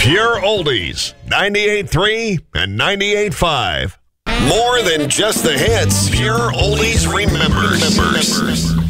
Pure Oldies, 98.3 and 98.5. More than just the hits, Pure Oldies remembers.